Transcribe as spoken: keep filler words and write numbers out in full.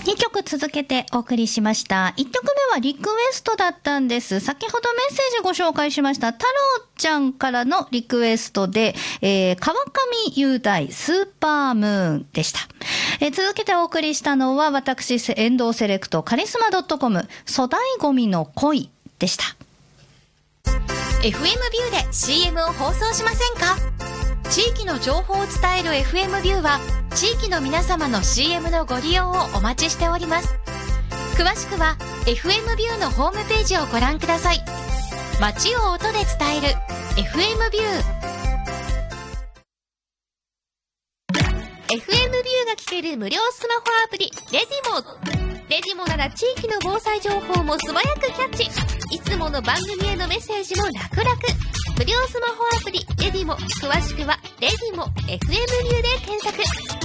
にきょく続けてお送りしました。いっきょくめはリクエストだったんです。先ほどメッセージご紹介しました太郎ちゃんからのリクエストで、えー、川上雄大スーパームーンでした。えー、続けてお送りしたのは私遠藤セレクトカリスマ .com 粗大ゴミの恋でした。 エフエム ビューで シーエム を放送しませんか？地域の情報を伝える エフエム ビューは地域の皆様の シーエム のご利用をお待ちしております。詳しくは エフエム ビューのホームページをご覧ください。街を音で伝える エフエム ビュー。 エフエム ビューが聞ける無料スマホアプリレディモ。レディモなら地域の防災情報も素早くキャッチ。いつもの番組へのメッセージも楽々。無料スマホアプリレディモ。詳しくはレディモ エフエム ビューで検索。